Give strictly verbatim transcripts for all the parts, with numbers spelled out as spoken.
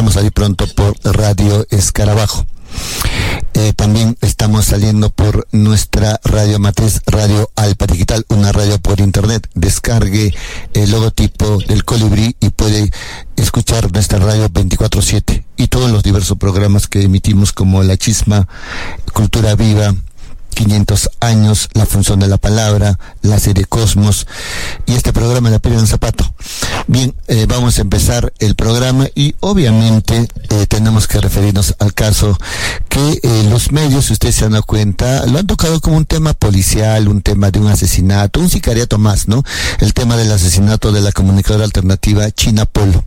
Esperamos salir pronto por Radio Escarabajo. Eh, también estamos saliendo por nuestra radio matriz, Radio Alpa Digital, una radio por internet. Descargue el logotipo del colibrí y puede escuchar nuestra radio veinticuatro siete y todos los diversos programas que emitimos, como La Chisma, Cultura Viva, quinientos años, La Función de la Palabra, la serie Cosmos y este programa La Piedra en el Zapato. Bien, eh, vamos a empezar el programa y obviamente eh, tenemos que referirnos al caso que eh, los medios, si ustedes se han dado cuenta, lo han tocado como un tema policial, un tema de un asesinato, un sicariato más, ¿no? El tema del asesinato de la comunicadora alternativa China Polo.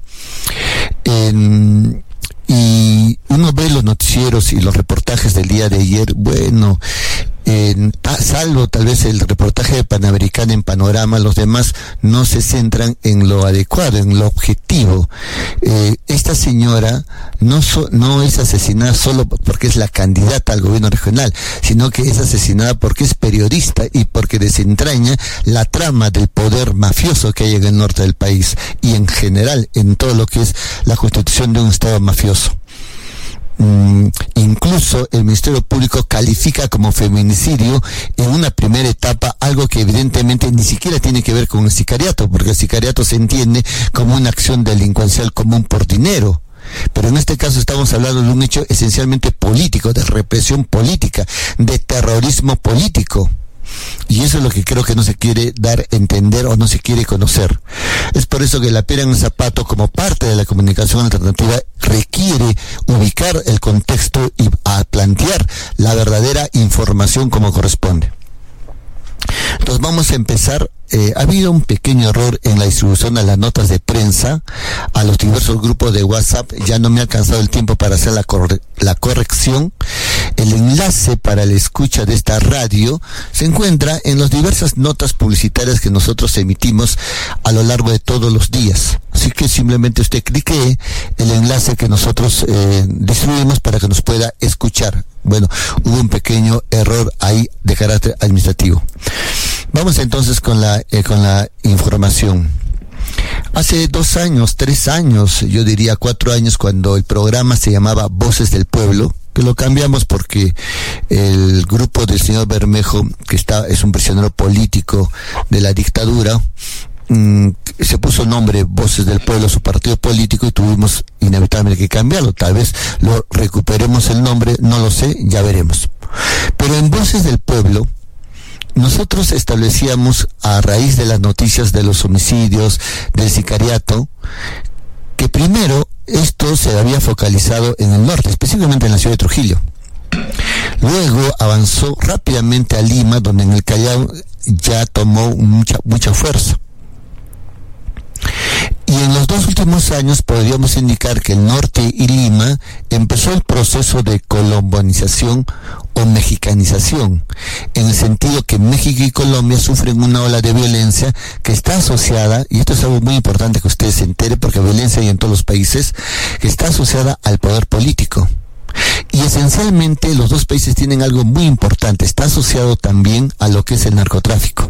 En... Y uno ve los noticieros y los reportajes del día de ayer, bueno, eh, salvo tal vez el reportaje de Panamericana en Panorama, los demás no se centran en lo adecuado, en lo objetivo. Eh, esta señora no, so, no es asesinada solo porque es la candidata al gobierno regional, sino que es asesinada porque es periodista y porque desentraña la trama del poder mafioso que hay en el norte del país y en general en todo lo que es la constitución de un estado mafioso. Mm, incluso el Ministerio Público califica como feminicidio en una primera etapa algo que evidentemente ni siquiera tiene que ver con el sicariato, porque el sicariato se entiende como una acción delincuencial común por dinero. Pero en este caso estamos hablando de un hecho esencialmente político, de represión política, de terrorismo político. Y eso es lo que creo que no se quiere dar a entender o no se quiere conocer. Es por eso que La Piedra en el Zapato, como parte de la comunicación alternativa, requiere ubicar el contexto y a plantear la verdadera información como corresponde. Entonces vamos a empezar. Eh, ha habido un pequeño error en la distribución de las notas de prensa a los diversos grupos de WhatsApp. Ya no me ha alcanzado el tiempo para hacer la, corre- la corrección. El enlace para la escucha de esta radio se encuentra en las diversas notas publicitarias que nosotros emitimos a lo largo de todos los días. Así que simplemente usted clique el enlace que nosotros eh, distribuimos para que nos pueda escuchar. Bueno, hubo un pequeño error ahí de carácter administrativo. Vamos entonces con la eh, con la información. Hace dos años, tres años, yo diría cuatro años, cuando el programa se llamaba Voces del Pueblo, que lo cambiamos porque el grupo del señor Bermejo, que está es un prisionero político de la dictadura, mm, se puso nombre Voces del Pueblo, su partido político, y tuvimos inevitablemente que cambiarlo. Tal vez lo recuperemos el nombre, no lo sé, ya veremos. Pero en Voces del Pueblo nosotros establecíamos, a raíz de las noticias de los homicidios, del sicariato, que primero esto se había focalizado en el norte, específicamente en la ciudad de Trujillo. Luego avanzó rápidamente a Lima, donde en el Callao ya tomó mucha, mucha fuerza. Y en los dos últimos años podríamos indicar que el norte y Lima empezó el proceso de colombanización o mexicanización, en el sentido que México y Colombia sufren una ola de violencia que está asociada, y esto es algo muy importante que ustedes se enteren, porque violencia hay en todos los países, que está asociada al poder político. Y esencialmente los dos países tienen algo muy importante, está asociado también a lo que es el narcotráfico.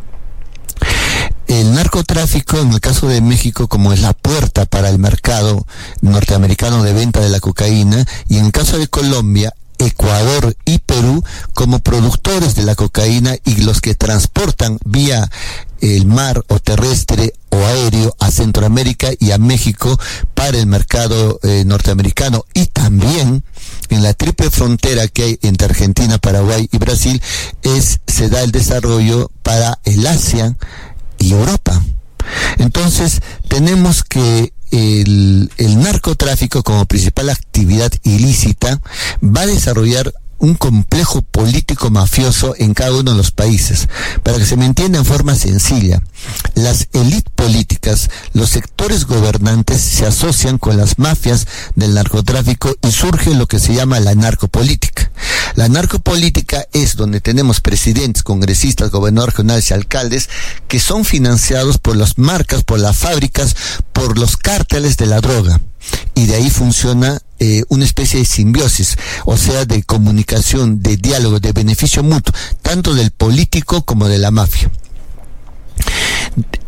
El narcotráfico, en el caso de México, como es la puerta para el mercado norteamericano de venta de la cocaína, y en el caso de Colombia, Ecuador y Perú como productores de la cocaína y los que transportan vía el mar o terrestre o aéreo a Centroamérica y a México para el mercado eh, norteamericano, y también en la triple frontera que hay entre Argentina, Paraguay y Brasil es se da el desarrollo para el Asia y Europa. Entonces tenemos que el, el narcotráfico, como principal actividad ilícita, va a desarrollar un complejo político mafioso en cada uno de los países. Para que se me entienda en forma sencilla, las élites políticas, los sectores gobernantes se asocian con las mafias del narcotráfico y surge lo que se llama la narcopolítica. La narcopolítica es donde tenemos presidentes, congresistas, gobernadores regionales y alcaldes que son financiados por las marcas, por las fábricas, por los cárteles de la droga. Y de ahí funciona eh, una especie de simbiosis, o sea, de comunicación, de diálogo, de beneficio mutuo, tanto del político como de la mafia.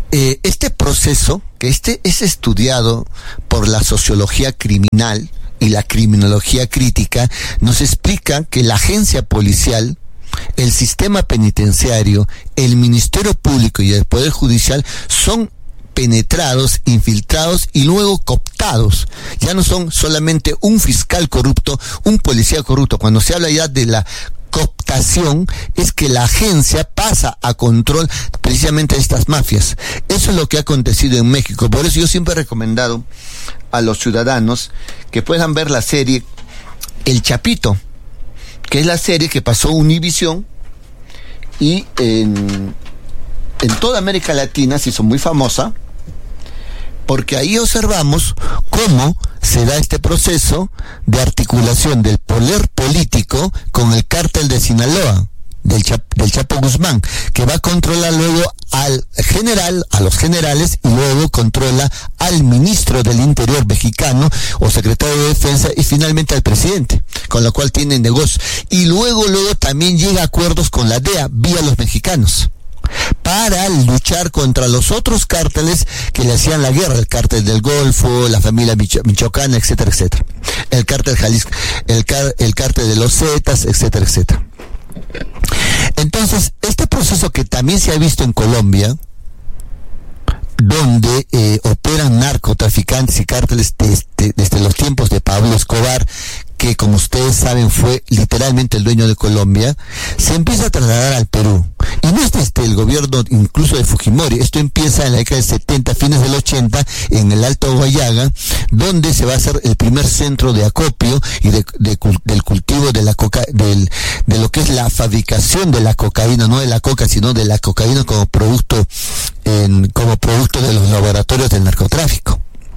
eh, este proceso, que este es estudiado por la sociología criminal y la criminología crítica, nos explica que la agencia policial, el sistema penitenciario, el Ministerio Público y el Poder Judicial son penetrados, infiltrados y luego cooptados. Ya no son solamente un fiscal corrupto, un policía corrupto. Cuando se habla ya de la cooptación, es que la agencia pasa a control precisamente de estas mafias. Eso es lo que ha acontecido en México. Por eso yo siempre he recomendado a los ciudadanos que puedan ver la serie El Chapito, que es la serie que pasó Univisión y en, en toda América Latina se hizo muy famosa, porque ahí observamos cómo se da este proceso de articulación del poder político con el cártel de Sinaloa, del, Chap, del Chapo Guzmán, que va a controlar luego al general, a los generales, y luego controla al ministro del Interior mexicano o secretario de Defensa y finalmente al presidente, con lo cual tiene negocios. Y luego, luego también llega a acuerdos con la D E A vía los mexicanos, para luchar contra los otros cárteles que le hacían la guerra, el cártel del Golfo, la familia Micho- michoacana, etcétera, etcétera. El cártel Jalisco, el, car- el cártel de los Zetas, etcétera, etcétera. Entonces, este proceso que también se ha visto en Colombia, donde eh, operan narcotraficantes y cárteles desde, desde los tiempos de Pablo Escobar, que como ustedes saben fue literalmente el dueño de Colombia, se empieza a trasladar al Perú. Y no es desde el gobierno incluso de Fujimori, esto empieza en la década del setenta, fines del ochenta, en el Alto Guayaga, donde se va a hacer el primer centro de acopio y de, de, del cultivo de la coca, del, de lo que es la fabricación de la cocaína, no de la coca, sino de la cocaína como producto, en, como producto de los laboratorios del narcotráfico.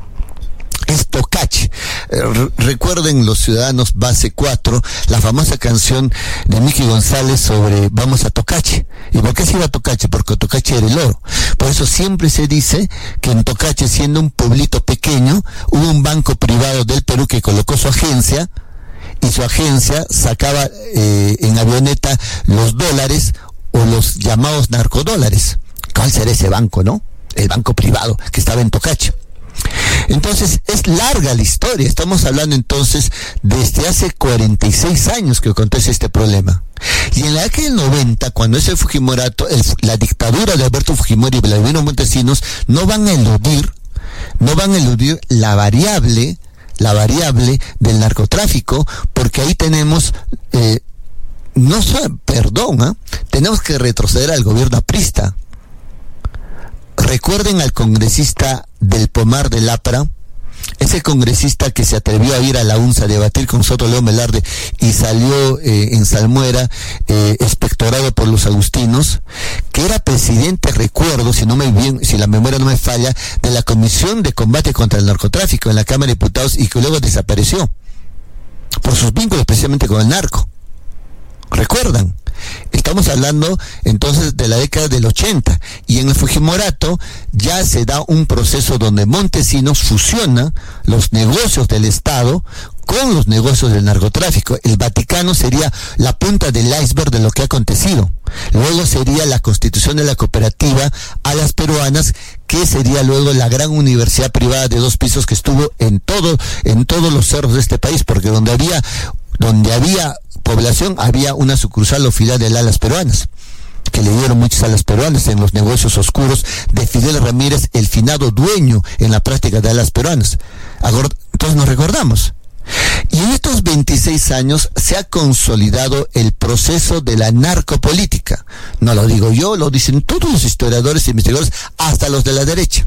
Es Tocache. Eh, recuerden los ciudadanos Base cuatro, la famosa canción de Miki González sobre Vamos a Tocache. ¿Y por qué se iba a Tocache? Porque Tocache era el oro. Por eso siempre se dice que en Tocache, siendo un pueblito pequeño, hubo un banco privado del Perú que colocó su agencia, y su agencia sacaba eh, en avioneta los dólares o los llamados narcodólares. ¿Cuál será ese banco, no? El banco privado que estaba en Tocache. Entonces, es larga la historia. Estamos hablando entonces desde hace cuarenta y seis años que acontece este problema. Y en la década del noventa, cuando es el Fujimorato, el, la dictadura de Alberto Fujimori y Vladimiro Montesinos, no van a eludir, no van a eludir la variable, la variable del narcotráfico, porque ahí tenemos, eh, no solo, perdón, ¿eh? tenemos que retroceder al gobierno aprista. Recuerden al congresista del Pomar de Lapra, ese congresista que se atrevió a ir a la U N S A a debatir con Soto León Velarde y salió eh, en salmuera, eh, expectorado por los agustinos, que era presidente, recuerdo, si no me bien, si la memoria no me falla, de la Comisión de Combate contra el Narcotráfico en la Cámara de Diputados, y que luego desapareció por sus vínculos precisamente con el narco. ¿Recuerdan? Estamos hablando entonces de la década del ochenta, y en el Fujimorato ya se da un proceso donde Montesinos fusiona los negocios del Estado con los negocios del narcotráfico. El Vaticano sería la punta del iceberg de lo que ha acontecido. Luego sería la constitución de la cooperativa Alas Peruanas, que sería luego la gran universidad privada de dos pisos que estuvo en todo, en todos los cerros de este país, porque donde había donde había población, había una sucursal o filial de Alas Peruanas, que le dieron muchas alas peruanas en los negocios oscuros de Fidel Ramírez, el finado dueño en la práctica de Alas Peruanas. Entonces nos recordamos. Y en estos veintiséis años se ha consolidado el proceso de la narcopolítica. No lo digo yo, lo dicen todos los historiadores e investigadores, hasta los de la derecha.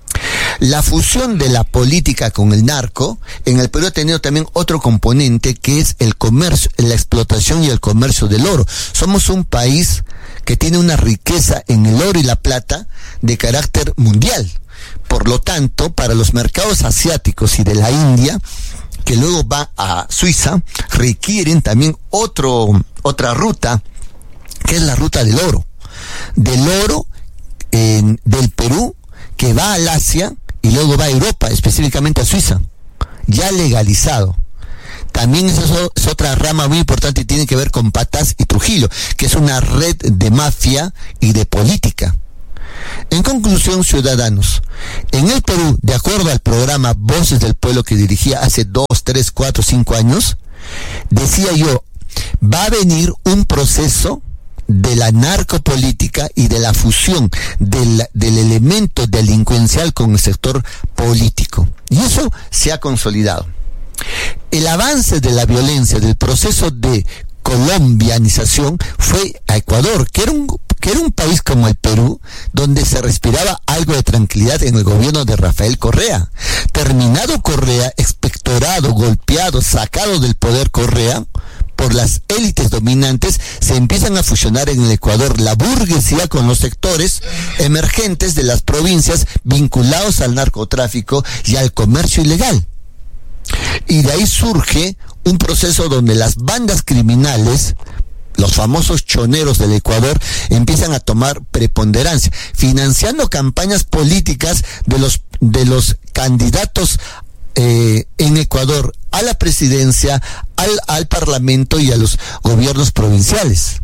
La fusión de la política con el narco en el Perú ha tenido también otro componente, que es el comercio, la explotación y el comercio del oro. Somos un país que tiene una riqueza en el oro y la plata de carácter mundial. Por lo tanto, para los mercados asiáticos y de la India, que luego va a Suiza, requieren también otro, otra ruta, que es la ruta del oro. Del oro en, del Perú, que va al Asia y luego va a Europa, específicamente a Suiza, ya legalizado. También esa es otra rama muy importante y tiene que ver con Patás y Trujillo, que es una red de mafia y de política. En conclusión, ciudadanos, en el Perú, de acuerdo al programa Voces del Pueblo que dirigía hace dos, tres, cuatro, cinco años, decía yo, va a venir un proceso de la narcopolítica y de la fusión del, del elemento delincuencial con el sector político. Y eso se ha consolidado. El avance de la violencia, del proceso de colombianización, fue a Ecuador, que era un que era un país como el Perú, donde se respiraba algo de tranquilidad en el gobierno de Rafael Correa. Terminado Correa, expectorado, golpeado, sacado del poder Correa por las élites dominantes, se empiezan a fusionar en el Ecuador la burguesía con los sectores emergentes de las provincias vinculados al narcotráfico y al comercio ilegal. Y de ahí surge un proceso donde las bandas criminales, los famosos choneros del Ecuador, empiezan a tomar preponderancia, financiando campañas políticas de los de los candidatos eh, en Ecuador a la presidencia, al, al parlamento y a los gobiernos provinciales.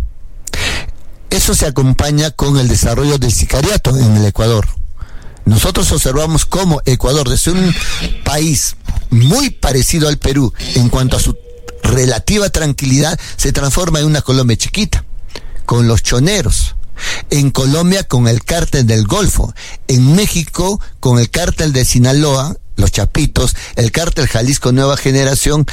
Eso se acompaña con el desarrollo del sicariato en el Ecuador. Nosotros observamos cómo Ecuador, desde un país muy parecido al Perú en cuanto a su relativa tranquilidad, se transforma en una Colombia chiquita, con los choneros. En Colombia con el cártel del Golfo. En México con el cártel de Sinaloa, los Chapitos, el cártel Jalisco Nueva Generación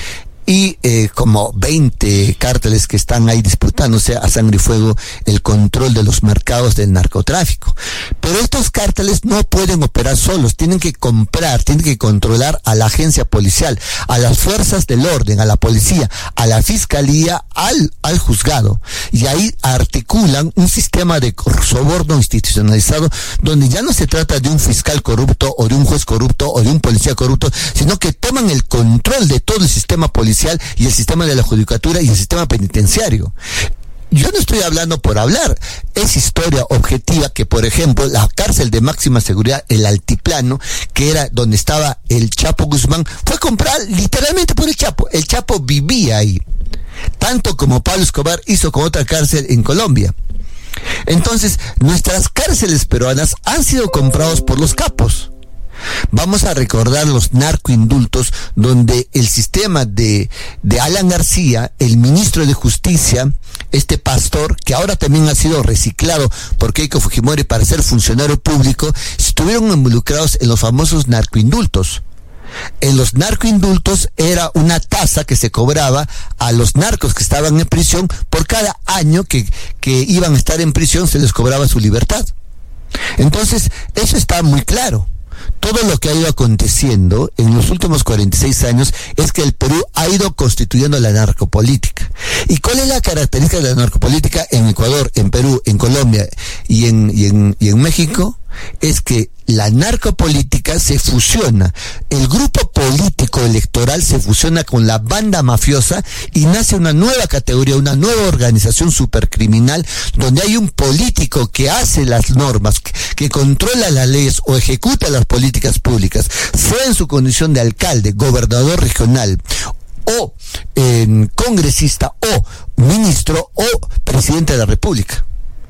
y eh, como veinte cárteles que están ahí disputándose a sangre y fuego el control de los mercados del narcotráfico. Pero estos cárteles no pueden operar solos, tienen que comprar, tienen que controlar a la agencia policial, a las fuerzas del orden, a la policía, a la fiscalía, al, al juzgado. Y ahí articulan un sistema de soborno institucionalizado donde ya no se trata de un fiscal corrupto o de un juez corrupto o de un policía corrupto, sino que toman el control de todo el sistema policial y el sistema de la judicatura y el sistema penitenciario. Yo no estoy hablando por hablar, es historia objetiva que, por ejemplo, la cárcel de máxima seguridad, el Altiplano, que era donde estaba el Chapo Guzmán, fue comprada literalmente por el Chapo. El Chapo vivía ahí, tanto como Pablo Escobar hizo con otra cárcel en Colombia. Entonces, nuestras cárceles peruanas han sido comprados por los capos. Vamos a recordar los narcoindultos, donde el sistema de, de Alan García, el ministro de Justicia, este pastor, que ahora también ha sido reciclado por Keiko Fujimori para ser funcionario público, estuvieron involucrados en los famosos narcoindultos. En los narcoindultos era una tasa que se cobraba a los narcos que estaban en prisión. Por cada año que, que iban a estar en prisión se les cobraba su libertad. Entonces, eso está muy claro. Todo lo que ha ido aconteciendo en los últimos cuarenta y seis años es que el Perú ha ido constituyendo la narcopolítica. ¿Y cuál es la característica de la narcopolítica en Ecuador, en Perú, en Colombia y en, y en, y en México? Es que la narcopolítica se fusiona, el grupo político electoral se fusiona con la banda mafiosa y nace una nueva categoría, una nueva organización supercriminal donde hay un político que hace las normas, que, que controla las leyes o ejecuta las políticas públicas, sea en su condición de alcalde, gobernador regional o eh, congresista o ministro o presidente de la República.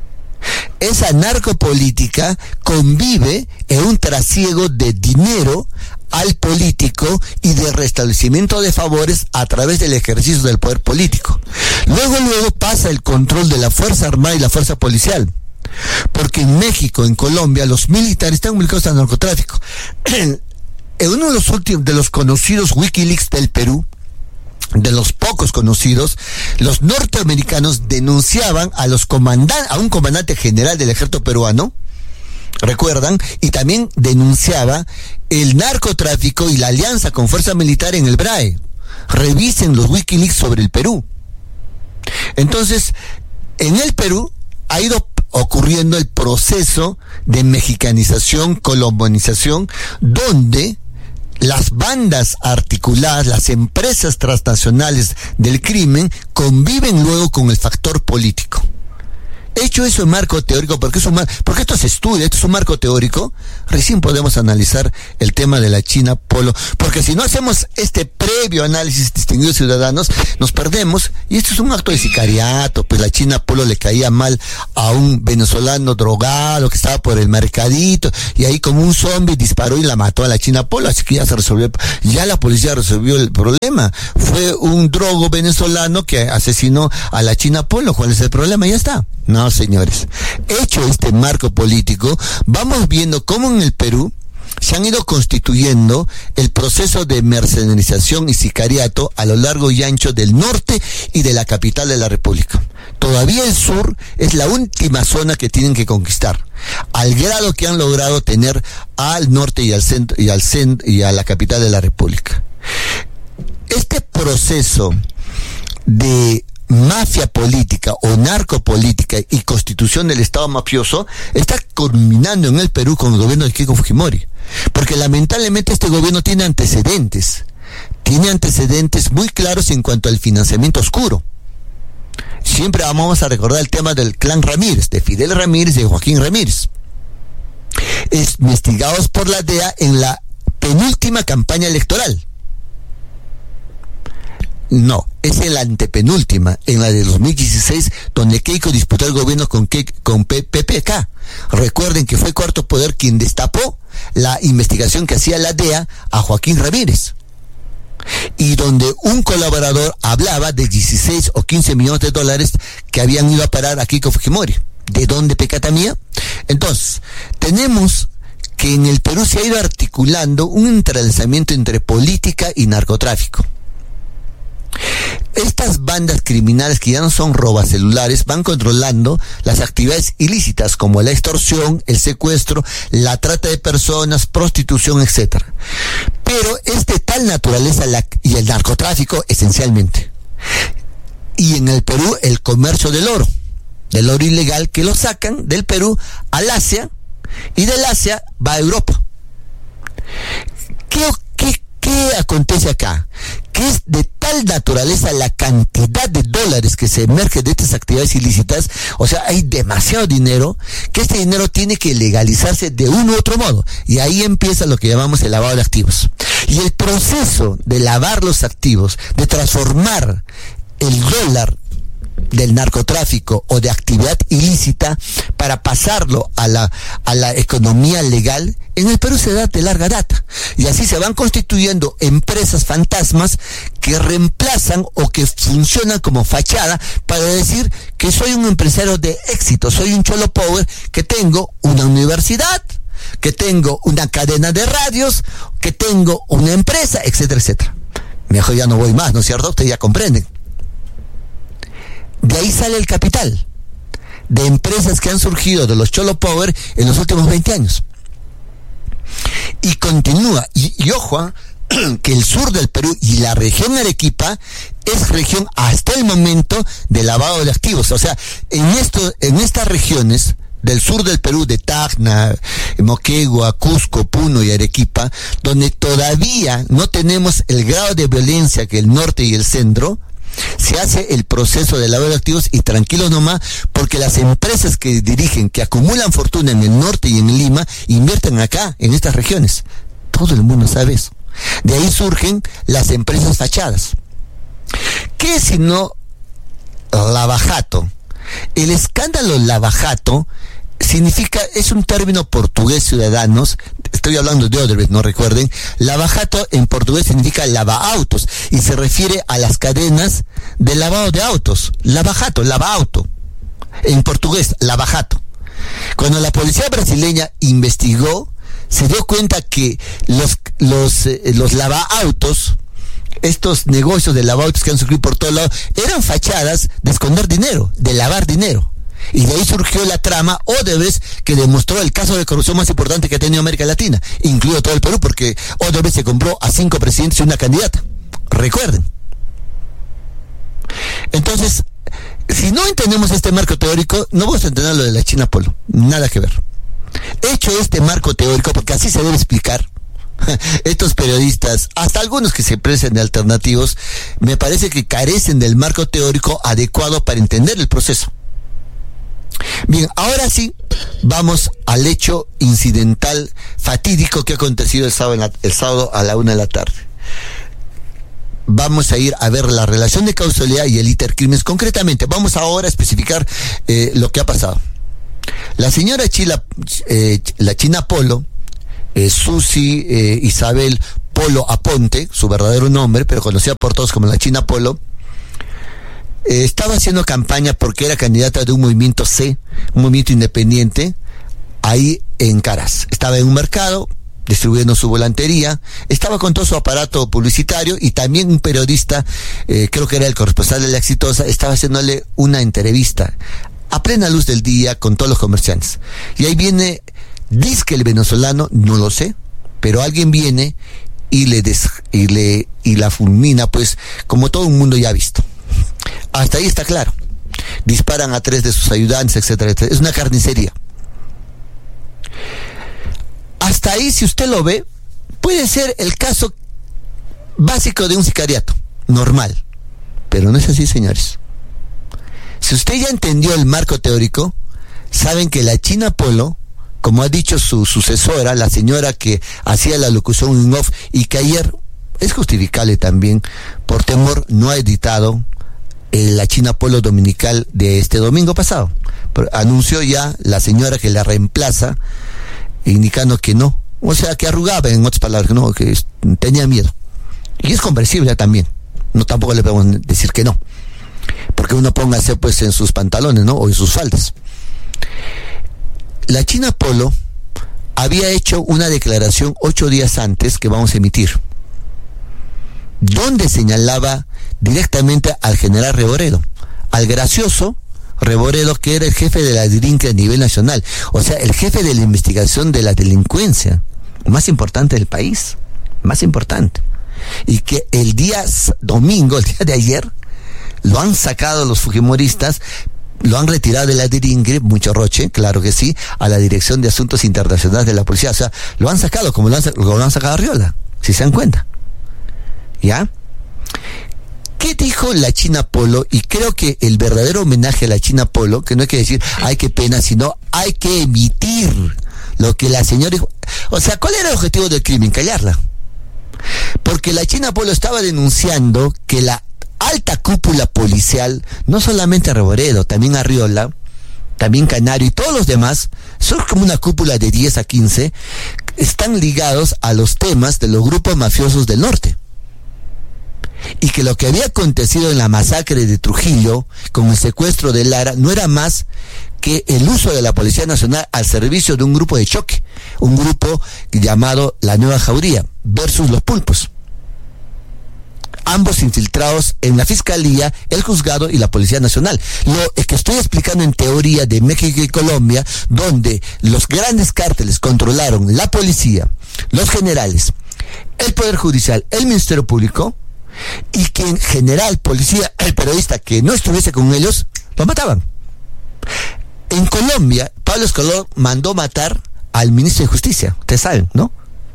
Esa narcopolítica convive en un trasiego de dinero al político y de restablecimiento de favores a través del ejercicio del poder político. Luego, luego pasa el control de la Fuerza Armada y la Fuerza Policial. Porque en México, en Colombia, los militares están involucrados al narcotráfico. En uno de los últimos, de los conocidos Wikileaks del Perú, de los pocos conocidos, los norteamericanos denunciaban a los comandantes, a un comandante general del ejército peruano, recuerdan, y también denunciaba el narcotráfico y la alianza con fuerza militar en el B R A E. Revisen los Wikileaks sobre el Perú. Entonces, en el Perú ha ido ocurriendo el proceso de mexicanización, colombianización, donde las bandas articuladas, las empresas transnacionales del crimen conviven luego con el factor político. Hecho eso en marco teórico, porque, es un mar, porque esto se estudia, esto es un marco teórico, recién podemos analizar el tema de la China Polo, porque si no hacemos este previo análisis, distinguidos ciudadanos, nos perdemos, y esto es un acto de sicariato. Pues la China Polo le caía mal a un venezolano drogado que estaba por el mercadito, y ahí como un zombie disparó y la mató a la China Polo, así que ya se resolvió, ya la policía resolvió el problema. Fue un drogo venezolano que asesinó a la China Polo. ¿Cuál es el problema? Ya está. No, señores. Hecho este marco político, vamos viendo cómo en el Perú se han ido constituyendo el proceso de mercenarización y sicariato a lo largo y ancho del norte y de la capital de la República. Todavía el sur es la última zona que tienen que conquistar, al grado que han logrado tener al norte y al centro y al centro y a la capital de la República. Este proceso de mafia política o narcopolítica y constitución del Estado mafioso está culminando en el Perú con el gobierno de Keiko Fujimori, porque lamentablemente este gobierno tiene antecedentes, tiene antecedentes muy claros en cuanto al financiamiento oscuro. Siempre vamos a recordar el tema del clan Ramírez, de Fidel Ramírez y de Joaquín Ramírez, investigados por la D E A en la penúltima campaña electoral. No, es en la antepenúltima, en la de dos mil dieciséis, donde Keiko disputó el gobierno con, Keiko, con P P K. Recuerden que fue Cuarto Poder quien destapó la investigación que hacía la D E A a Joaquín Ramírez, y donde un colaborador hablaba de dieciséis o quince millones de dólares que habían ido a parar a Keiko Fujimori. ¿De dónde pecata mía? Entonces, tenemos que en el Perú se ha ido articulando un entrelazamiento entre política y narcotráfico. Estas bandas criminales, que ya no son robacelulares, van controlando las actividades ilícitas como la extorsión, el secuestro, la trata de personas, prostitución, etcétera. Pero es de tal naturaleza la, y el narcotráfico esencialmente. Y en el Perú el comercio del oro, del oro ilegal, que lo sacan del Perú al Asia, y del Asia va a Europa. ¿Qué, qué, qué acontece acá? Que es de tal naturaleza la cantidad de dólares que se emerge de estas actividades ilícitas, o sea, hay demasiado dinero, que este dinero tiene que legalizarse de uno u otro modo, y ahí empieza lo que llamamos el lavado de activos. Y el proceso de lavar los activos, de transformar el dólar del narcotráfico o de actividad ilícita para pasarlo a la a la economía legal, en el Perú se da de larga data, y así se van constituyendo empresas fantasmas que reemplazan o que funcionan como fachada para decir que soy un empresario de éxito, soy un cholo power, que tengo una universidad, que tengo una cadena de radios, que tengo una empresa, etcétera, etcétera. Mejor ya no voy más, ¿no es cierto? Ustedes ya comprenden. De ahí sale el capital de empresas que han surgido de los Cholo Power en los últimos veinte años. Y continúa, y, y ojo, que el sur del Perú y la región Arequipa es región hasta el momento de lavado de activos. O sea, en esto, en estas regiones del sur del Perú, de Tacna, Moquegua, Cusco, Puno y Arequipa, donde todavía no tenemos el grado de violencia que el norte y el centro, se hace el proceso de lavado de activos, y tranquilos nomás, porque las empresas que dirigen, que acumulan fortuna en el norte y en Lima, invierten acá, en estas regiones. Todo el mundo sabe eso. De ahí surgen las empresas fachadas. ¿Qué si no lavajato? El escándalo lavajato significa, es un término portugués, ciudadanos, estoy hablando de Odebrecht, no recuerden. Lavajato en portugués significa lavaautos, y se refiere a las cadenas de lavado de autos. Lavajato, lavaauto, en portugués, lavajato. Cuando la policía brasileña investigó, se dio cuenta que los los eh, los lavaautos, estos negocios de lavaautos que han surgido por todos lados, eran fachadas de esconder dinero, de lavar dinero. Y de ahí surgió la trama Odebrecht, que demostró el caso de corrupción más importante que ha tenido América Latina, incluido todo el Perú, porque Odebrecht se compró a cinco presidentes y una candidata. Recuerden. Entonces, si no entendemos este marco teórico, no vamos a entender lo de la China Polo. Nada que ver. Hecho este marco teórico, porque así se debe explicar, estos periodistas, hasta algunos que se presen de alternativos, me parece que carecen del marco teórico adecuado para entender el proceso. Bien, ahora sí, vamos al hecho incidental fatídico que ha acontecido el sábado, en la, el sábado a la una de la tarde. Vamos a ir a ver la relación de causalidad y el intercrimen. Concretamente, vamos ahora a especificar eh, lo que ha pasado. La señora Chila, eh, la China Polo, eh, Susi eh, Isabel Polo Aponte, su verdadero nombre, pero conocida por todos como la China Polo, eh, estaba haciendo campaña porque era candidata de un movimiento C, un movimiento independiente, ahí en Caras. Estaba en un mercado distribuyendo su volantería, estaba con todo su aparato publicitario y también un periodista, eh, creo que era el corresponsal de La Exitosa, estaba haciéndole una entrevista a plena luz del día con todos los comerciantes. Y ahí viene, dice que el venezolano, no lo sé, pero alguien viene y le des, y le y la fulmina, pues, como todo el mundo ya ha visto. Hasta ahí está claro. Disparan a tres de sus ayudantes, etcétera, etcétera. Es una carnicería. Hasta ahí, si usted lo ve, puede ser el caso básico de un sicariato, normal. Pero no es así, señores. Si usted ya entendió el marco teórico, saben que la China Polo, como ha dicho su sucesora, la señora que hacía la locución en off y que ayer es justificable también, por temor no ha editado eh, la China Polo dominical de este domingo pasado. Pero anunció ya la señora que la reemplaza, indicando que no, o sea que arrugaba, en otras palabras, que no, que tenía miedo. Y es comprensible también, no tampoco le podemos decir que no, porque uno póngase pues en sus pantalones, ¿no? O en sus faldas. La China Polo había hecho una declaración ocho días antes que vamos a emitir, donde señalaba directamente al general Reboredo, al gracioso Reboredo, que era el jefe de la delincuencia a nivel nacional, o sea, el jefe de la investigación de la delincuencia más importante del país, más importante, y que el día domingo, el día de ayer, lo han sacado los fujimoristas, lo han retirado de la DIRINGRE, mucho roche, claro que sí, a la Dirección de Asuntos Internacionales de la Policía, o sea, lo han sacado como lo han, como lo han sacado a Arriola, si se dan cuenta. ¿Ya? ¿Qué dijo la China Polo? Y creo que el verdadero homenaje a la China Polo, que no hay que decir, ay, qué pena, sino hay que emitir lo que la señora dijo. O sea, ¿cuál era el objetivo del crimen? Callarla. Porque la China Polo estaba denunciando que la alta cúpula policial, no solamente a Reboredo, también a Arriola, también Canario y todos los demás, son como una cúpula de diez a quince, están ligados a los temas de los grupos mafiosos del norte. Y que lo que había acontecido en la masacre de Trujillo, con el secuestro de Lara, no era más que el uso de la Policía Nacional al servicio de un grupo de choque, un grupo llamado La Nueva Jauría, versus los pulpos. Ambos infiltrados en la Fiscalía, el Juzgado y la Policía Nacional. Lo que estoy explicando en teoría de México y Colombia, donde los grandes cárteles controlaron la policía, los generales, el Poder Judicial, el Ministerio Público, y que en general, policía, el periodista que no estuviese con ellos, lo mataban. En Colombia, Pablo Escobar mandó matar al ministro de Justicia, ustedes saben, ¿no?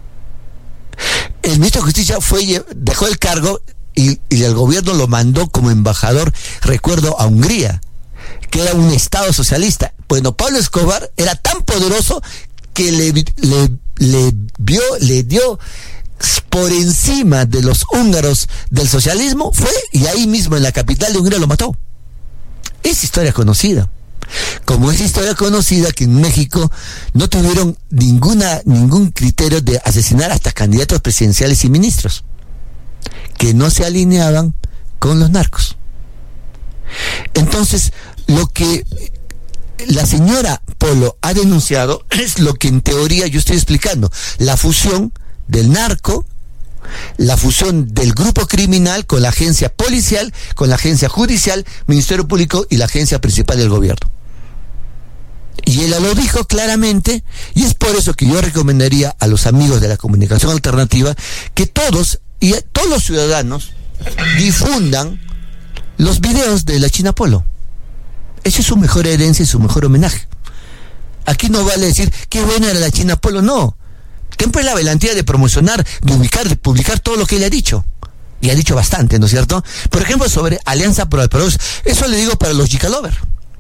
El ministro de Justicia fue, dejó el cargo y, y el gobierno lo mandó como embajador, recuerdo, a Hungría, que era un estado socialista. Bueno, Pablo Escobar era tan poderoso que le, le, le, vio, le dio por encima de los húngaros del socialismo, fue y ahí mismo en la capital de Hungría lo mató. Es historia conocida. Como es historia conocida que en México no tuvieron ninguna ningún criterio de asesinar hasta candidatos presidenciales y ministros que no se alineaban con los narcos. Entonces, lo que la señora Polo ha denunciado es lo que en teoría yo estoy explicando, la fusión del narco, la fusión del grupo criminal con la agencia policial, con la agencia judicial, Ministerio Público y la agencia principal del gobierno. Y ella lo dijo claramente, y es por eso que yo recomendaría a los amigos de la comunicación alternativa que todos y todos los ciudadanos difundan los videos de la China Polo. Esa es su mejor herencia y su mejor homenaje. Aquí no vale decir qué buena era la China Polo, no. Ten pues la valentía de promocionar, de ubicar, de publicar todo lo que él ha dicho. Y ha dicho bastante, ¿no es cierto? Por ejemplo, sobre Alianza Pro el Progreso. Eso le digo para los Gicalovers. Porque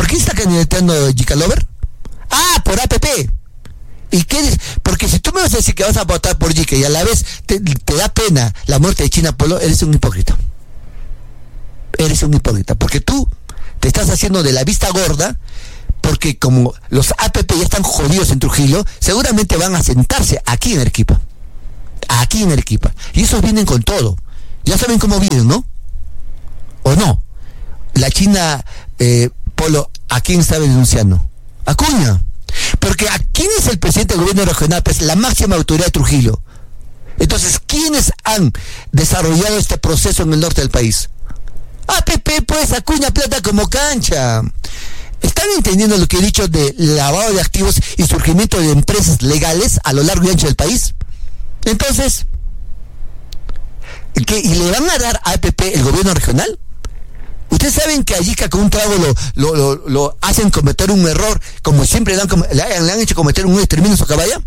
qué está candidateando Gicalover? Ah, por A P P. ¿Y qué es? Porque si tú me vas a decir que vas a votar por Gica y a la vez te, te da pena la muerte de China Polo, eres un hipócrita. Eres un hipócrita, porque tú te estás haciendo de la vista gorda, porque como los A P P ya están jodidos en Trujillo, seguramente van a sentarse aquí en Arequipa. Aquí en Arequipa. Y esos vienen con todo. Ya saben cómo vienen, ¿no? ¿O no? La China eh, Polo, ¿a quién está denunciando? Acuña. Porque ¿a quién es el presidente del gobierno regional? Pues la máxima autoridad de Trujillo. Entonces, ¿quiénes han desarrollado este proceso en el norte del país? A P P, pues, Acuña plata como cancha. ¿Están entendiendo lo que he dicho de lavado de activos y surgimiento de empresas legales a lo largo y ancho del país? Entonces, ¿qué? ¿Y le van a dar a A P P el gobierno regional? Ustedes saben que allí que con un trago lo, lo, lo, lo hacen cometer un error, como siempre le han, le han, le han hecho cometer un exterminio en su caballa.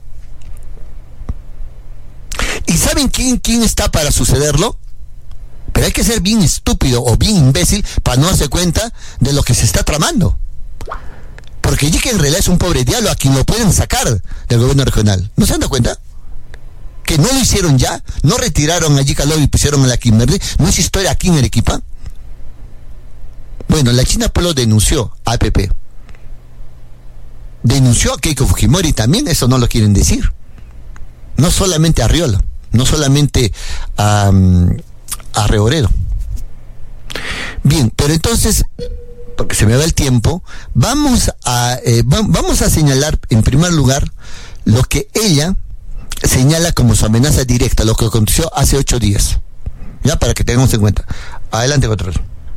¿Y saben quién, quién está para sucederlo? Pero hay que ser bien estúpido o bien imbécil para no darse cuenta de lo que se está tramando. Porque allí que en realidad es un pobre diablo a quien lo pueden sacar del gobierno regional. ¿No se han dado cuenta? Que no lo hicieron ya, no retiraron a Gicalover y pusieron a la Kimberly. ¿No es historia aquí en Arequipa? Bueno, la China Polo denunció a A P P. Denunció a Keiko Fujimori también, eso no lo quieren decir. No solamente a Riola, no solamente a, a Reoredo. Bien, pero entonces, porque se me va el tiempo, vamos a, eh, va, vamos a señalar en primer lugar lo que ella señala como su amenaza directa, lo que aconteció hace ocho días. Ya, para que tengamos en cuenta. Adelante, Control.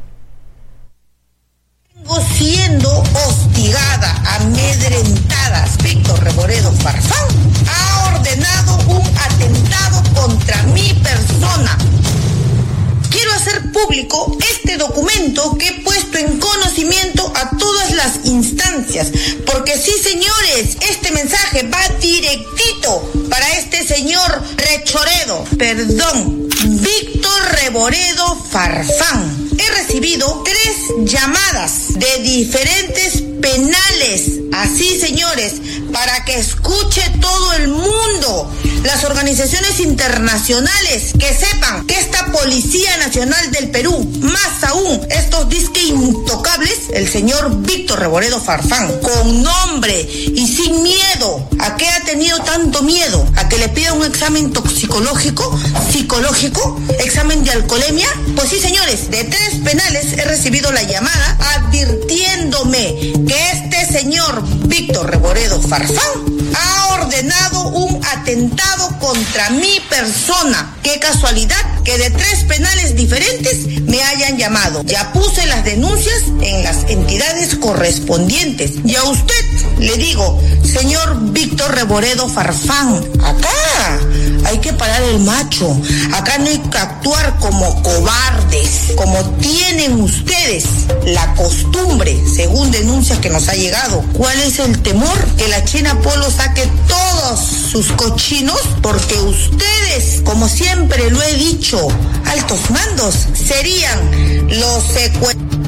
Siendo hostigada, amedrentada, Víctor Reboredo Farfán ha ordenado un atentado contra mi persona. Quiero hacer público este documento que he puesto en conocimiento a todas las instancias, porque sí, señores, este mensaje va directito para este señor Rechoredo, perdón, Víctor Reboredo Farfán. He recibido tres llamadas de diferentes penales, así, señores, para que escuche todo el mundo, las organizaciones internacionales, que sepan que esta Policía Nacional del Perú, más aún estos disque intocables, el señor Víctor Reboredo Farfán, con nombre y sin miedo. ¿A qué ha tenido tanto miedo? ¿A que le pida un examen toxicológico, psicológico, examen de alcoholemia? Pues sí, señores, de tres penales he recibido la llamada advirtiéndome que este señor Víctor Reboredo Farfán ha ordenado un atentado contra mi persona. Qué casualidad que de tres penales diferentes me hayan llamado. Ya puse las denuncias en las entidades correspondientes. Y a usted le digo, señor Víctor Reboredo Farfán, acá hay que parar el macho. Acá no hay que actuar como cobardes, como tienen ustedes la costumbre, según denuncias que nos ha llegado. ¿Cuál es el temor? Que la China Polo saque todos sus cochinos, porque ustedes, como siempre lo he dicho, altos mandos, serían los secuestradores,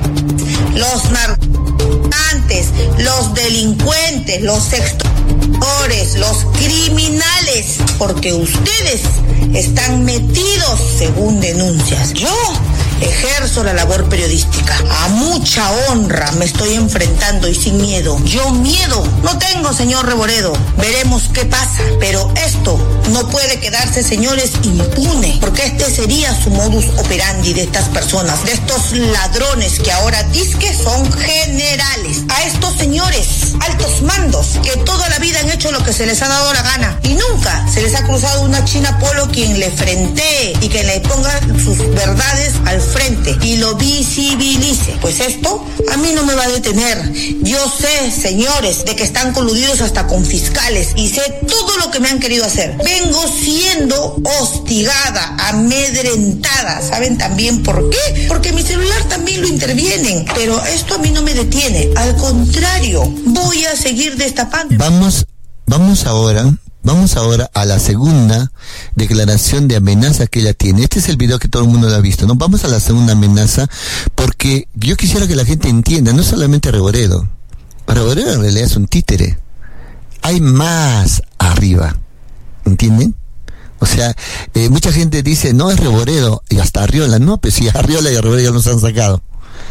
los narcotraficantes, los delincuentes, los extorsionadores, los criminales, porque ustedes están metidos según denuncias. Yo ejerzo la labor periodística. A mucha honra me estoy enfrentando y sin miedo. Yo miedo no tengo, señor Reboredo. Veremos qué pasa. Pero esto no puede quedarse, señores, impune, porque este sería su modus operandi de estas personas, de estos ladrones que ahora dizque son generales. A estos señores, altos mandos, que toda la vida han hecho lo que se les ha dado la gana y nunca se les ha cruzado una China Polo quien le frentee y que le ponga sus verdades al frente y lo visibilice. Pues esto a mí no me va a detener. Yo sé, señores, de que están coludidos hasta con fiscales y sé todo lo que me han querido hacer. Vengo siendo hostigada, amedrentada. ¿Saben también por qué? Porque mi celular también lo intervienen. Pero esto a mí no me detiene. Al contrario, voy a seguir destapando. Vamos, vamos ahora Vamos ahora a la segunda declaración de amenaza que ella tiene. Este es el video que todo el mundo lo ha visto, ¿no? Vamos a la segunda amenaza, porque yo quisiera que la gente entienda, no solamente Reboredo. Reboredo en realidad es un títere. Hay más arriba, ¿entienden? O sea, eh, mucha gente dice, no, es Reboredo, y hasta Arriola. No, pues si Arriola y Reboredo ya los han sacado.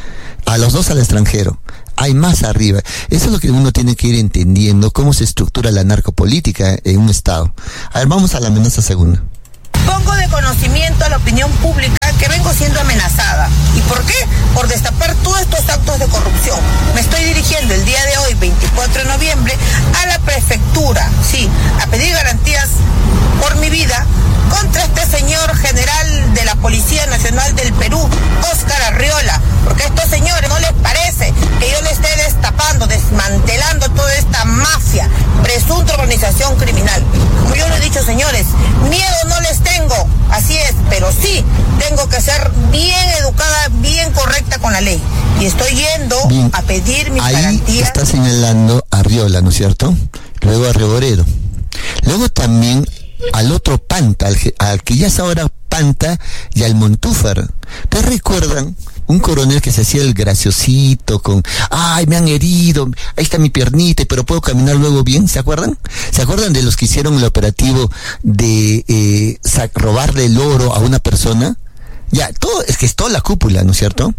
A los dos al extranjero. Hay más arriba. Eso es lo que uno tiene que ir entendiendo, cómo se estructura la narcopolítica en un Estado. A ver, vamos a la amenaza segunda. Pongo de conocimiento a la opinión pública que vengo siendo amenazada. ¿Y por qué? Por destapar todos estos actos de corrupción. Me estoy dirigiendo el día de hoy, veinticuatro de noviembre, a la prefectura, sí, a pedir garantías por mi vida contra este señor general de la Policía Nacional del Perú, Óscar Arriola, porque a estos señores no les parece que yo le esté destapando, desmantelando toda esta mafia, presunta organización criminal. Como yo lo he dicho, señores, miedo no les tengo, así es, pero sí tengo que ser bien educada, bien correcta con la ley. Y estoy yendo bien a pedir mis ahí garantías. Está señalando a Arriola, ¿no es cierto? Luego a Reboredo. Luego también al otro Panta, al, al que ya es ahora Panta, y al Montúfar. ¿Ustedes recuerdan un coronel que se hacía el graciosito con, ay, me han herido, ahí está mi piernita, pero puedo caminar luego bien? ¿Se acuerdan? ¿Se acuerdan de los que hicieron el operativo de eh, robarle el oro a una persona? Ya, todo, es que es toda la cúpula, ¿no es cierto?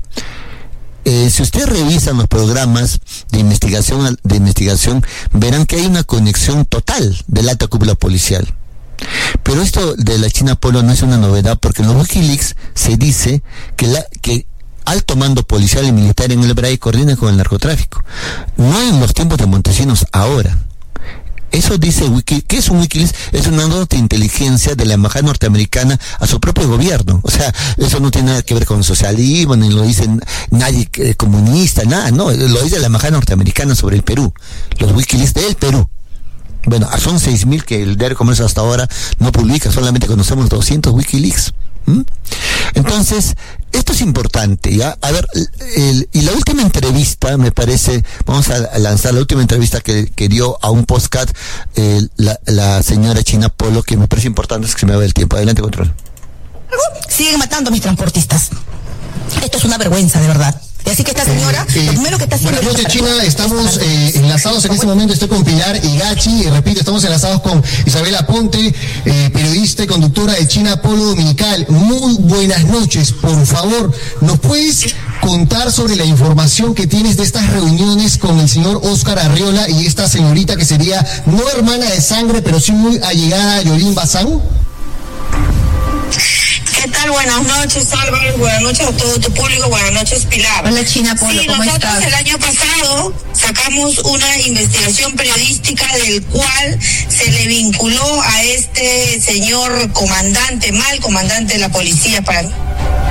Eh, si ustedes revisan los programas de investigación, de investigación, verán que hay una conexión total de la alta cúpula policial. Pero esto de la China Polo no es una novedad, porque en los Wikileaks se dice que la que alto mando policial y militar en el B R A I coordina con el narcotráfico. No en los tiempos de Montesinos, ahora. Eso dice Wiki. ¿Qué es un Wikileaks? Es una nota de inteligencia de la embajada norteamericana a su propio gobierno. O sea, eso no tiene nada que ver con el socialismo, ni lo dice nadie eh, comunista, nada, no, lo dice la embajada norteamericana sobre el Perú. Los Wikileaks del Perú. Bueno, son seis mil que el Diario Comercio hasta ahora no publica, solamente conocemos doscientos Wikileaks. ¿Mm? Entonces, esto es importante, ¿ya? A ver, el, y la última entrevista, me parece, vamos a lanzar la última entrevista que, que dio a un podcast eh, la, la señora China Polo, que me parece importante, es que se me va el tiempo. Adelante, control. Siguen matando a mis transportistas. Esto es una vergüenza, de verdad. Y así que esta señora, eh, eh, lo primero que está haciendo... Buenas noches, China. Estamos eh, enlazados en este momento. Estoy con Pilar Higachi. Y repito, estamos enlazados con Isabela Ponte, eh, periodista y conductora de China Polo Dominical. Muy buenas noches. Por favor, ¿nos puedes contar sobre la información que tienes de estas reuniones con el señor Óscar Arriola y esta señorita que sería no hermana de sangre, pero sí muy allegada a Yolín Bazán? ¿Qué tal? Buenas noches, Álvaro. Buenas noches a todo tu público. Buenas noches, Pilar. Hola, China Polo, sí, ¿cómo nosotros estás? El año pasado sacamos una investigación periodística del cual se le vinculó a este señor comandante, mal comandante de la policía para mí.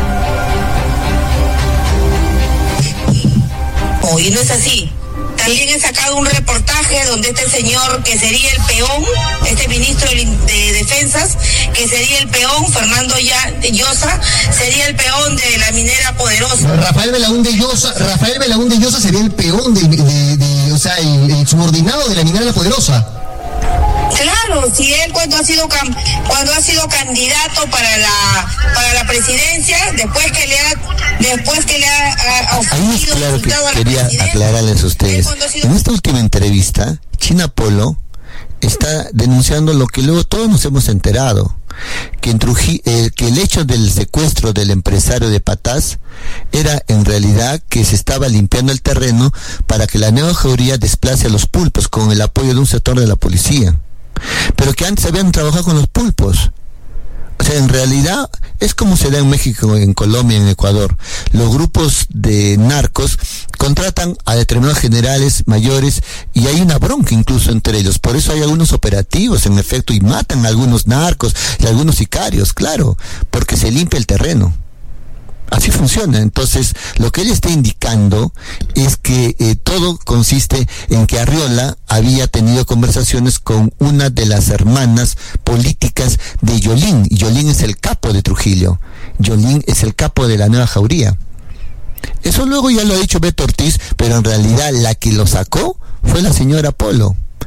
Oh, y no es así. También he sacado un reportaje donde este señor, que sería el peón, este ministro de Defensas, que sería el peón, Fernando Llosa, sería el peón de la minera Poderosa. Rafael Belaúnde Llosa, Rafael Belaúnde Llosa sería el peón de, de, de o sea, el, el subordinado de la minera Poderosa. Claro, si él cuando ha sido cam, cuando ha sido candidato para la para la presidencia, después que le ha después que le ha, ha Ahí es claro que quería aclararles a ustedes. En esta última entrevista, China Polo está denunciando lo que luego todos nos hemos enterado, que en Trujillo, eh, que el hecho del secuestro del empresario de Patás era en realidad que se estaba limpiando el terreno para que la nueva jauría desplace a los pulpos con el apoyo de un sector de la policía, pero que antes habían trabajado con los pulpos. O sea, en realidad es como se da en México, en Colombia, en Ecuador. Los grupos de narcos contratan a determinados generales mayores y hay una bronca incluso entre ellos. Por eso hay algunos operativos, en efecto, y matan a algunos narcos y a algunos sicarios, claro, porque se limpia el terreno. Así funciona. Entonces, lo que ella está indicando es que eh, todo consiste en que Arriola había tenido conversaciones con una de las hermanas políticas de Yolín. Yolín es el capo de Trujillo. Yolín es el capo de la nueva jauría. Eso luego ya lo ha dicho Beto Ortiz, pero en realidad la que lo sacó fue la señora Polo.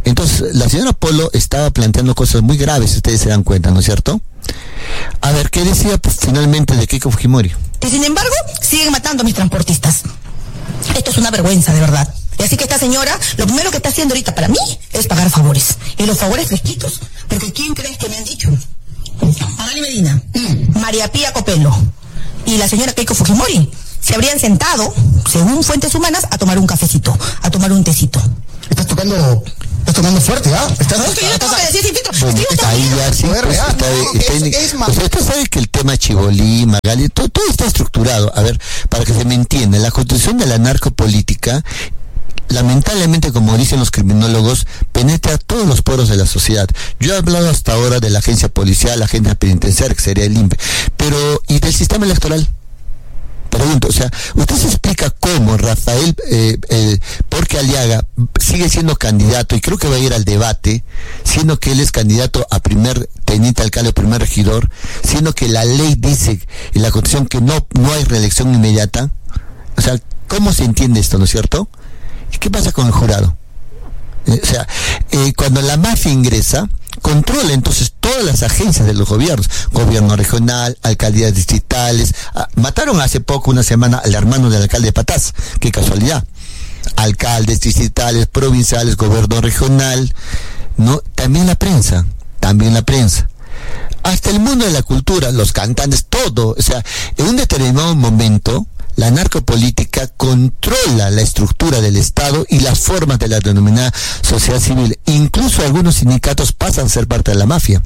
Entonces, la señora Polo estaba planteando cosas muy graves, si ustedes se dan cuenta, ¿no es cierto? A ver, ¿qué decía pues, finalmente de Keiko Fujimori? Y sin embargo, siguen matando a mis transportistas. Esto es una vergüenza, de verdad. Y así que esta señora, lo primero que está haciendo ahorita para mí es pagar favores. Y los favores fresquitos. Porque ¿quién crees que me han dicho? Magali Medina, mm. María Pía Copelo y la señora Keiko Fujimori se habrían sentado, según fuentes humanas, a tomar un cafecito, a tomar un tecito. Estás tocando... Estás tomando fuerte, ¿ah? Estás, no, estoy, yo tengo que decir sin filtro. Bueno, ahí ya sí, pues, está, no, está, es, es más. O sea, usted sabe que el tema Chibolí, Magali, todo, todo está estructurado. A ver, para que se me entienda, la constitución de la narcopolítica, lamentablemente, como dicen los criminólogos, penetra todos los poros de la sociedad. Yo he hablado hasta ahora de la agencia policial, la agencia penitenciaria, que sería el I N P E, pero, ¿y del sistema electoral? Pregunto, o sea, usted se explica cómo Rafael eh, eh, Porque Aliaga sigue siendo candidato, y creo que va a ir al debate, siendo que él es candidato a primer teniente alcalde o primer regidor, siendo que la ley dice en la Constitución que no, no hay reelección inmediata. O sea, ¿cómo se entiende esto, no es cierto? ¿Y qué pasa con el jurado? Eh, o sea, eh, cuando la mafia ingresa, controla entonces todas las agencias de los gobiernos, gobierno regional, alcaldías distritales. Ah, mataron hace poco, una semana, al hermano del alcalde de Patás, qué casualidad. Alcaldes distritales, provinciales, gobierno regional, no, también la prensa, también la prensa. Hasta el mundo de la cultura, los cantantes, todo. O sea, en un determinado momento, la narcopolítica controla la estructura del Estado y las formas de la denominada sociedad civil. Incluso algunos sindicatos pasan a ser parte de la mafia.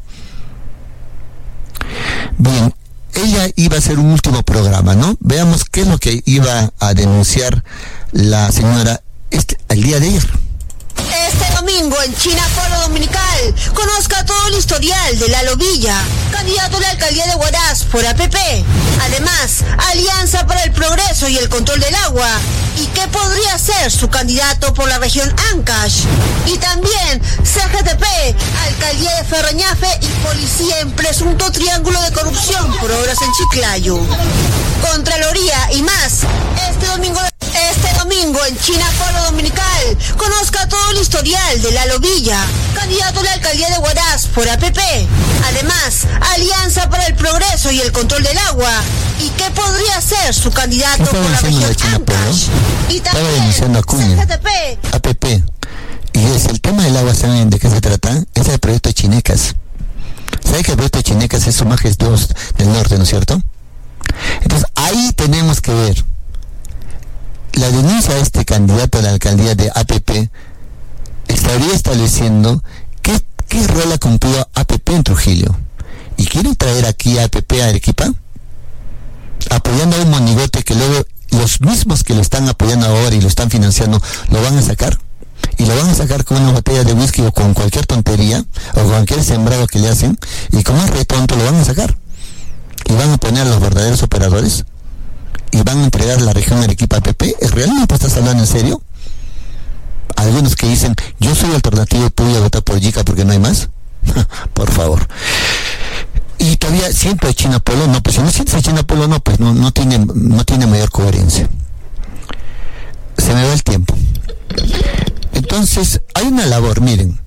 Bien, ella iba a hacer un último programa, ¿no? Veamos qué es lo que iba a denunciar la señora este, el día de ayer. Este domingo en China Polo Dominical, conozca todo el historial de Lalo Villa, candidato a la alcaldía de Huaraz por A P P. Además, Alianza para el Progreso y el Control del Agua, y qué podría ser su candidato por la región Ancash. Y también C G T P, alcaldía de Ferreñafe y policía en presunto triángulo de corrupción por obras en Chiclayo. Contraloría y más, este domingo... Este domingo en China Polo Dominical, conozca todo el historial de Lalo Villa, candidato a la alcaldía de Huaraz por A P P. Además, Alianza para el Progreso y el Control del Agua, y qué podría ser su candidato por la región Ancash. Y también C G T P, A P P. Y es el tema del agua, ¿saben de qué se trata? Es el proyecto de Chinecas. ¿Saben que el proyecto de Chinecas es su majestuoso del norte, no es cierto? Entonces, ahí tenemos que ver la denuncia de este candidato a la alcaldía de A P P. Estaría estableciendo qué, qué rol ha cumplido A P P en Trujillo. ¿Y quieren traer aquí a A P P a Arequipa? Apoyando a un monigote que luego los mismos que lo están apoyando ahora y lo están financiando, lo van a sacar. Y lo van a sacar con una botella de whisky o con cualquier tontería, o con cualquier sembrado que le hacen, y como es re tonto lo van a sacar. Y van a poner a los verdaderos operadores, y van a entregar la región Arequipa a A P P. ¿Realmente estás hablando en serio? Algunos que dicen, yo soy alternativo, voy a votar por Yica porque no hay más. Por favor. Y todavía siempre China Polo, no, pues si no sientes a China Polo, no, pues no, no tiene, no tiene mayor coherencia. Se me va el tiempo. Entonces, hay una labor, miren.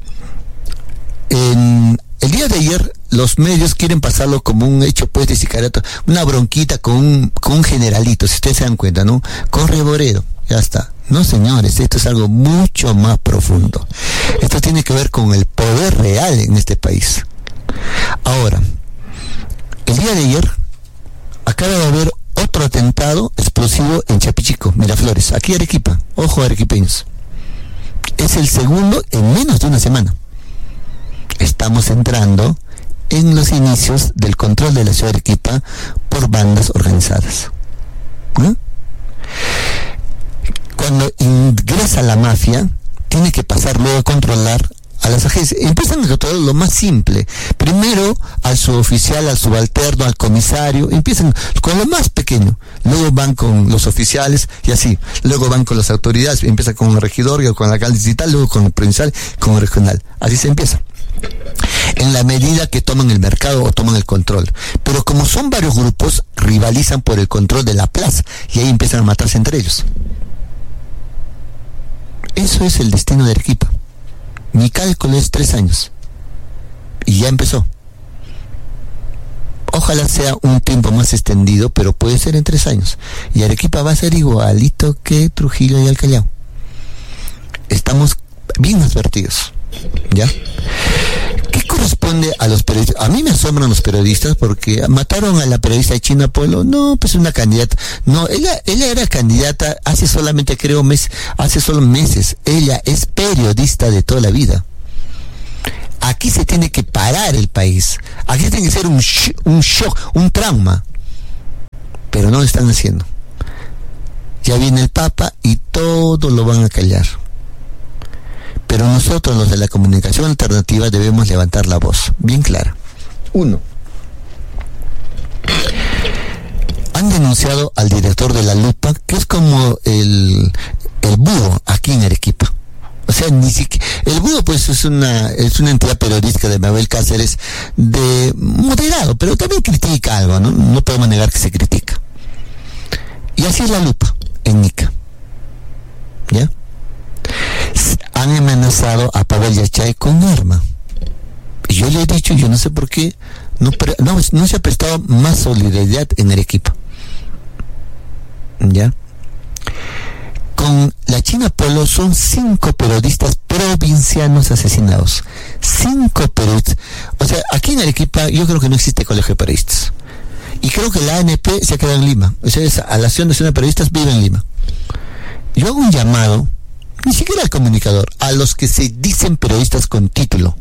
En el día de ayer, los medios quieren pasarlo como un hecho pues de sicariato, una bronquita con un, con un generalito, si ustedes se dan cuenta, ¿no? Con Reboredo, ya está. No, señores, esto es algo mucho más profundo. Esto tiene que ver con el poder real en este país. Ahora, el día de ayer acaba de haber otro atentado explosivo en Chapichico, Miraflores, aquí Arequipa. Ojo, arequipeños. Es el segundo en menos de una semana. Estamos entrando en los inicios del control de la ciudad de Arequipa por bandas organizadas. ¿No? Cuando ingresa la mafia, tiene que pasar luego a controlar a las agencias. Empiezan a controlar lo más simple. Primero al suboficial, al subalterno, al comisario. Empiezan con lo más pequeño. Luego van con los oficiales y así. Luego van con las autoridades. Empieza con el regidor, con el alcalde distrital, luego con el provincial, con el regional. Así se empieza. En la medida que toman el mercado o toman el control. Pero como son varios grupos, rivalizan por el control de la plaza. Y ahí empiezan a matarse entre ellos. Eso es el destino de Arequipa. Mi cálculo es tres años. Y ya empezó. Ojalá sea un tiempo más extendido, pero puede ser en tres años. Y Arequipa va a ser igualito que Trujillo y el Callao. Estamos bien advertidos, ¿ya? ¿Qué corresponde a los periodistas? A mí me asombran los periodistas porque mataron a la periodista China Polo. No, pues una candidata. No, ella, ella era candidata hace solamente, creo, mes, hace solo meses. Ella es periodista de toda la vida. Aquí se tiene que parar el país. Aquí tiene que ser un, sh- un shock, un trauma. Pero no lo están haciendo. Ya viene el Papa y todo lo van a callar. Pero nosotros, los de la comunicación alternativa, debemos levantar la voz, bien clara. Uno. Han denunciado al director de La Lupa, que es como el, el búho aquí en Arequipa. O sea, ni siquiera, el búho pues es una, es una entidad periodística de Mabel Cáceres, de moderado, pero también critica algo, ¿no? No podemos negar que se critica. Y así es La Lupa, en Ica. ¿Ya? Han amenazado a Pavel Yachay con arma. Y yo le he dicho, yo no sé por qué, no, no, no se ha prestado más solidaridad en Arequipa. ¿Ya? Con la China Polo son cinco periodistas provincianos asesinados. Cinco periodistas. O sea, aquí en Arequipa yo creo que no existe colegio de periodistas. Y creo que la A N P se ha quedado en Lima. O sea, esa Asociación Nacional de Periodistas vive en Lima. Yo hago un llamado, ni siquiera al comunicador, a los que se dicen periodistas con título,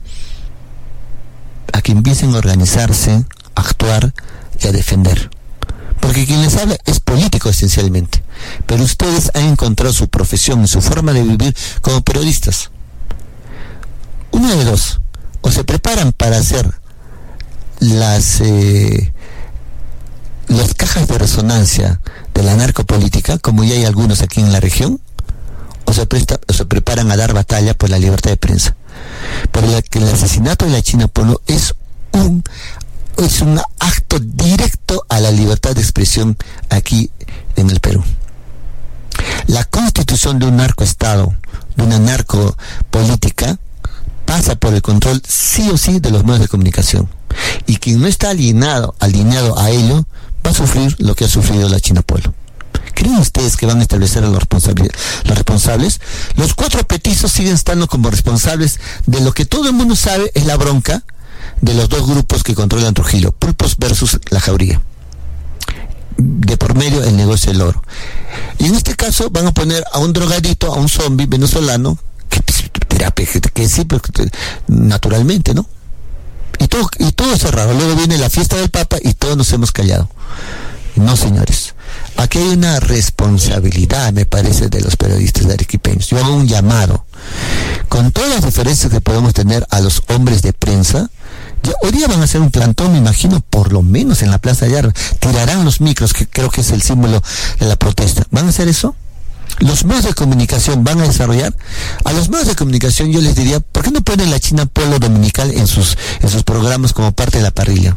a que empiecen a organizarse, a actuar y a defender. Porque quien les habla es político esencialmente, pero ustedes han encontrado su profesión y su forma de vivir como periodistas. Una de dos, o se preparan para hacer las eh, las cajas de resonancia de la narcopolítica, como ya hay algunos aquí en la región, o se, presta, o se preparan a dar batalla por la libertad de prensa. Pero la, que el asesinato de la China Polo es un es un acto directo a la libertad de expresión aquí en el Perú. La constitución de un narcoestado, de una narcopolítica, pasa por el control sí o sí de los medios de comunicación. Y quien no está alineado, alineado a ello, va a sufrir lo que ha sufrido la China Polo. ¿Creen ustedes que van a establecer a los responsables? Los responsables, los cuatro petizos siguen estando como responsables de lo que todo el mundo sabe es la bronca de los dos grupos que controlan Trujillo, Pulpos versus La Jauría. De por medio el negocio del oro. Y en este caso van a poner a un drogadito, a un zombie venezolano, que, que, que sí, pues, naturalmente, ¿no? Y todo, y todo es raro. Luego viene la fiesta del Papa y todos nos hemos callado. No, señores. Aquí hay una responsabilidad, me parece, de los periodistas de arequipeños. Yo hago un llamado. Con todas las diferencias que podemos tener a los hombres de prensa, ya hoy día van a hacer un plantón, me imagino, por lo menos en la Plaza de Armas. Tirarán los micros, que creo que es el símbolo de la protesta. ¿Van a hacer eso? Los medios de comunicación van a desarrollar. A los medios de comunicación yo les diría, ¿por qué no ponen la China Polo dominical en sus, en sus programas como parte de la parrilla?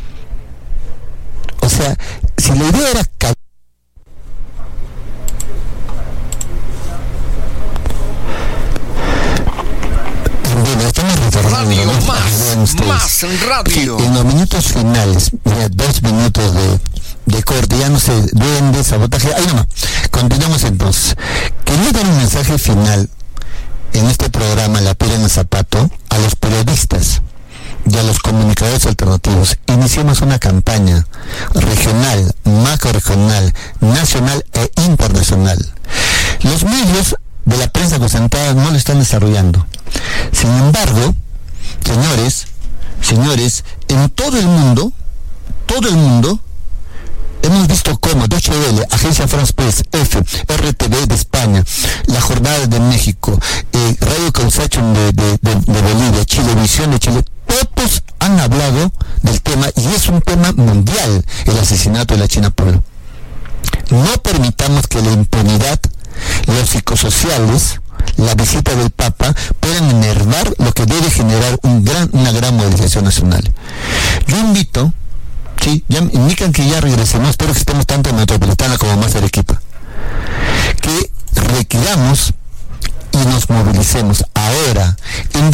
O sea, si la idea era ca- bueno, estamos Radio más, más radio. Sí, en los minutos finales, mira, dos minutos de, de corte, ya no sé, duende, sabotaje, ahí nomás. Continuamos entonces. Quería dar un mensaje final en este programa La Piedra en el Zapato a los periodistas y a los comunicadores alternativos. Iniciamos una campaña regional, macro regional, nacional e internacional. Los medios de la prensa concentrada no lo están desarrollando. Sin embargo, señores, señores, en todo el mundo, todo el mundo, hemos visto cómo Deutsche Welle, Agencia France Press, F, R T V de España, La Jornada de México, eh, Radio Causachon de, de, de, de Bolivia, Chilevisión de Chile, todos han hablado del tema y es un tema mundial, el asesinato de la China Polo. No permitamos que la impunidad, los psicosociales, la visita del Papa puedan enervar lo que debe generar un gran, una gran movilización nacional. Yo invito, sí, ya indican que ya regresemos, espero que estemos tanto en Metropolitana como más Arequipa, que requiramos y nos movilicemos ahora en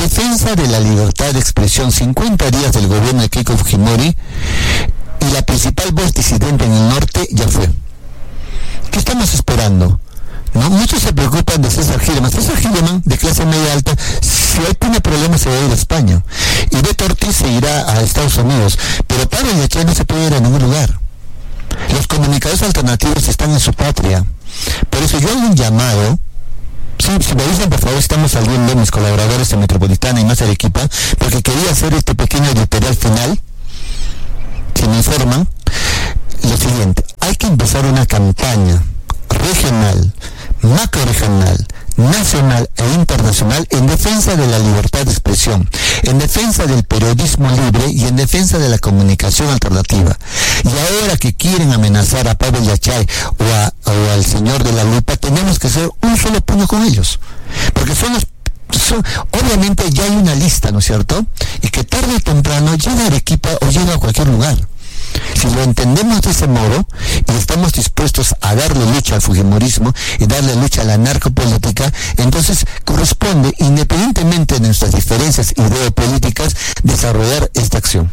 defensa de la libertad de expresión, cincuenta días del gobierno de Keiko Fujimori, y la principal voz disidente en el norte ya fue. ¿Qué estamos esperando? ¿No? Muchos se preocupan de César Gilman. César Gilman, de clase media alta, si él tiene problemas se va a ir a España. Y Beto Ortiz se irá a Estados Unidos. Pero Pablo Yachay no se puede ir a ningún lugar. Los comunicadores alternativos están en su patria. Por eso yo hago un llamado. Sí, si me dicen, por favor, estamos saliendo mis colaboradores de Metropolitana y más Arequipa, porque quería hacer este pequeño editorial final. Si me informan, lo siguiente: hay que empezar una campaña regional, macro-regional, nacional e internacional en defensa de la libertad de expresión, en defensa del periodismo libre y en defensa de la comunicación alternativa. Y ahora que quieren amenazar a Pablo Yachay o, a, o al señor de la lupa, tenemos que hacer un solo puño con ellos, porque son los Son, obviamente ya hay una lista, ¿no es cierto? Y que tarde o temprano llega a Arequipa o llega a cualquier lugar. Si lo entendemos de ese modo y estamos dispuestos a darle lucha al fujimorismo y darle lucha a la narcopolítica, entonces corresponde, independientemente de nuestras diferencias ideopolíticas, desarrollar esta acción.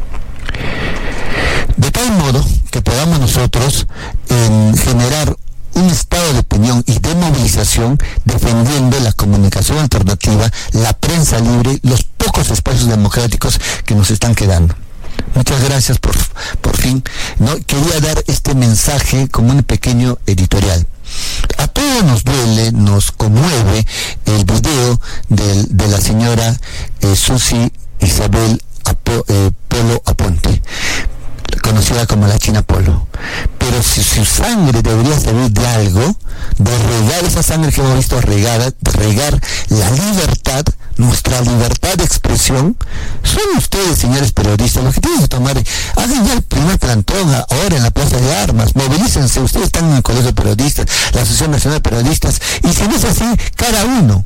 De tal modo que podamos nosotros eh, generar un estado de opinión y de movilización defendiendo la comunicación alternativa, la prensa libre, los pocos espacios democráticos que nos están quedando. Muchas gracias por, por fin. No quería dar este mensaje como un pequeño editorial. A todos nos duele, nos conmueve el video de, de la señora eh, Susi Isabel Apo, eh, Polo Aponte, conocida como la China Polo. Pero si su sangre debería servir de algo, de regar esa sangre que hemos visto regada, de regar la libertad, nuestra libertad de expresión, son ustedes, señores periodistas, los que tienen que tomar, hagan ya el primer plantón ahora en la Plaza de Armas, movilícense, ustedes están en el Colegio de Periodistas, la Asociación Nacional de Periodistas, y si no es así, cada uno.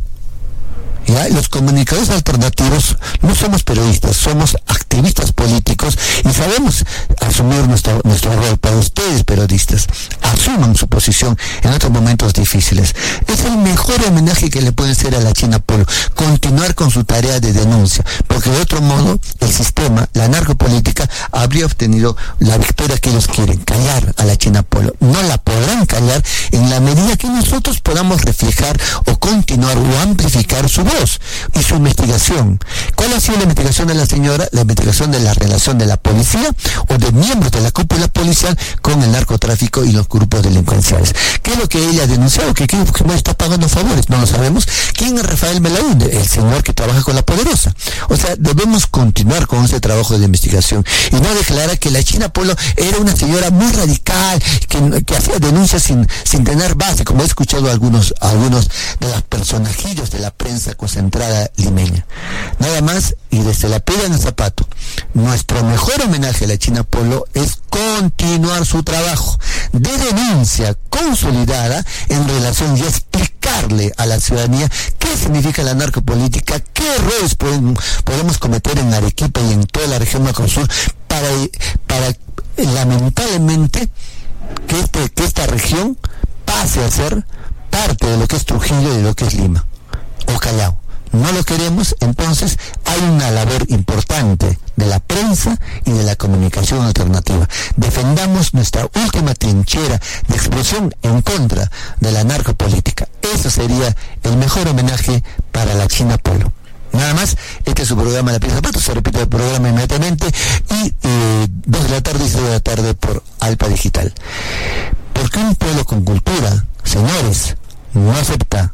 ¿Ya? Los comunicadores alternativos no somos periodistas, somos activistas políticos y sabemos asumir nuestro, nuestro rol. Para ustedes, periodistas, asuman su posición en otros momentos difíciles. Es el mejor homenaje que le pueden hacer a la China Polo, continuar con su tarea de denuncia, porque de otro modo el sistema, la narcopolítica, habría obtenido la victoria que ellos quieren, callar a la China Polo. No la podrán callar en la medida que nosotros podamos reflejar o continuar o amplificar su voz y su investigación. ¿Cuál ha sido la investigación de la señora? La investigación de la relación de la policía o de miembros de la cúpula policial con el narcotráfico y los grupos delincuenciales. ¿Qué es lo que ella ha denunciado? Que Keiko Fujimori está pagando favores. No lo sabemos. ¿Quién es Rafael Belaúnde? El señor que trabaja con la Poderosa. O sea, debemos continuar con ese trabajo de investigación y no declarar que la China Polo era una señora muy radical, que, que hacía denuncias sin, sin tener base, como he escuchado a algunos, a algunos de los personajillos de la prensa concentrada limeña. Nada más, y desde la piedra en el zapato, nuestro mejor homenaje a la China Polo es continuar su trabajo de denuncia consolidada en relación y explicarle a la ciudadanía qué significa la narcopolítica, qué errores pueden, podemos cometer en Arequipa y en toda la región Macrosur para, para lamentablemente que, este, que esta región pase a ser parte de lo que es Trujillo y de lo que es Lima o Callao. No lo queremos, entonces hay una labor importante de la prensa y de la comunicación alternativa. Defendamos nuestra última trinchera de expresión en contra de la narcopolítica. Eso sería el mejor homenaje para la China Polo. Nada más, este es su programa La Pieza de Zapatos, se repite el programa inmediatamente y eh, dos de la tarde y seis de la tarde por Alpa Digital. Porque un pueblo con cultura, señores, no acepta